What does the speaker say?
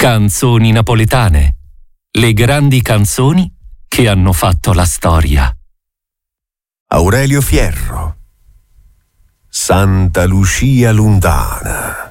Canzoni napoletane. Le grandi canzoni che hanno fatto la storia. Aurelio Fierro. Santa Lucia lontana.